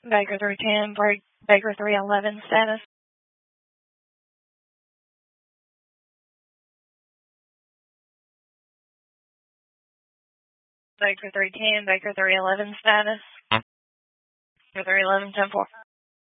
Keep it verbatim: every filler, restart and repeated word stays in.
Baker three ten, break Baker three eleven status. Baker three ten, Baker three eleven status. Baker three eleven ten four.